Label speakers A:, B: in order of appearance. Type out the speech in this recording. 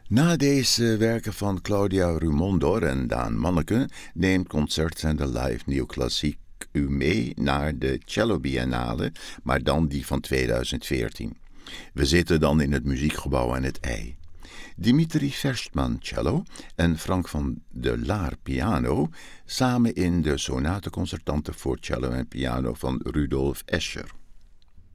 A: Na deze werken van Claudia Rumondor en Daan Manneke neemt Concertzender Live Neoclassiek u mee naar de Cello Biennale, maar dan die van 2014. We zitten dan in het Muziekgebouw aan het IJ. Dimitri Verstman cello en Frank van der Laar piano, samen in de Sonate Concertante voor cello en piano van Rudolf Escher.